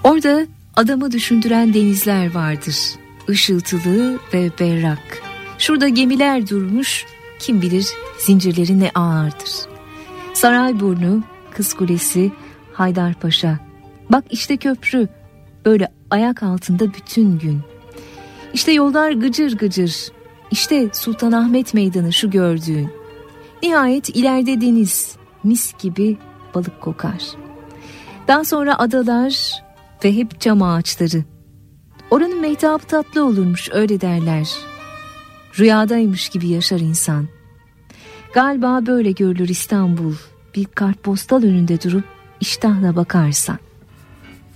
Orada adamı düşündüren denizler vardır. Işıltılı ve berrak. Şurada gemiler durmuş, kim bilir zincirleri ne ağırdır. Sarayburnu, Kız Kulesi, Haydarpaşa. Bak işte köprü, böyle ayak altında bütün gün. İşte yollar gıcır gıcır. İşte Sultanahmet Meydanı şu gördüğün. Nihayet ileride deniz, mis gibi balık kokar. Daha sonra adalar ve hep çam ağaçları. Oranın mehtabı tatlı olurmuş, öyle derler. Rüyadaymış gibi yaşar insan. Galiba böyle görülür İstanbul. Bir kartpostal önünde durup iştahla bakarsan.